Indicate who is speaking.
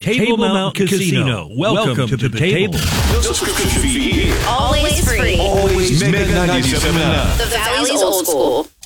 Speaker 1: Table Mountain Casino. Welcome to the table.
Speaker 2: No subscription fee.
Speaker 3: Always free.
Speaker 2: Always Mega 97.9.
Speaker 3: The Valley's old school.